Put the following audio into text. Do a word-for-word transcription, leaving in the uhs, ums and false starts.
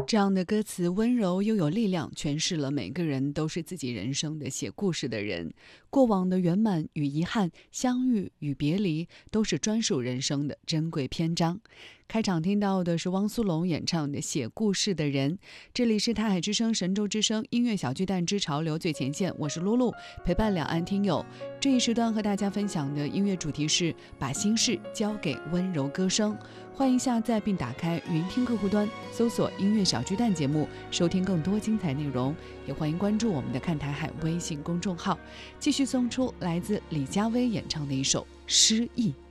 这样的歌词温柔又有力量，诠释了每个人都是自己人生的写故事的人。过往的圆满与遗憾，相遇与别离，都是专属人生的珍贵篇章。开场听到的是汪苏泷演唱的《写故事的人》。这里是台海之声、神州之声音乐小巨蛋之潮流最前线，我是露露，陪伴两岸听友。这一时段和大家分享的音乐主题是把心事交给温柔歌声。欢迎下载并打开云听客户端，搜索音乐小巨蛋节目，收听更多精彩内容。也欢迎关注我们的看台海微信公众号。继续送出来自李佳薇演唱的一首《失忆》。